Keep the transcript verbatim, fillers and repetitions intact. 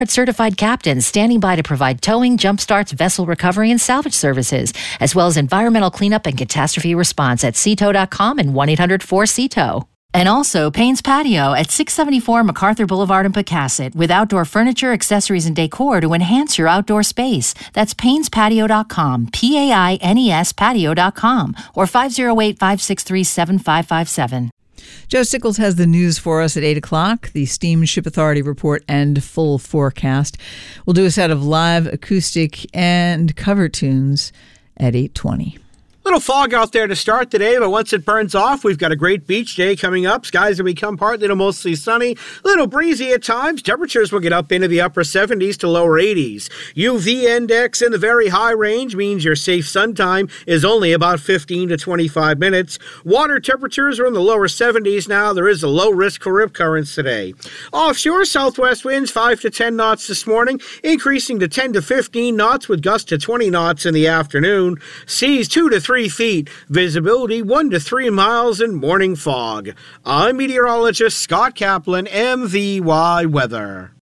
certified captains standing by to provide towing, jump starts, vessel recovery, and salvage services, as well as environmental cleanup and catastrophe response at sea tow dot com and one eight hundred four C T O W. And also Payne's Patio at six seventy-four MacArthur Boulevard in Pecasset with outdoor furniture, accessories, and decor to enhance your outdoor space. That's paynes patio dot com, P A I N E S patio dot com, or five oh eight, five six three, seven five five seven. Joe Sickles has the news for us at eight o'clock, the Steamship Authority report and full forecast. We'll do a set of live acoustic and cover tunes at eight twenty. Little fog out there to start today, but once it burns off, we've got a great beach day coming up. Skies will become partly to mostly sunny, a little breezy at times. Temperatures will get up into the upper seventies to lower eighties. U V index in the very high range means your safe sun time is only about fifteen to twenty-five minutes. Water temperatures are in the lower seventies now. There is a low risk for rip currents today. Offshore, southwest winds five to ten knots this morning, increasing to ten to fifteen knots with gusts to twenty knots in the afternoon. Seas two to three feet, visibility one to three miles in morning fog. I'm meteorologist Scott Kaplan, M V Y Weather.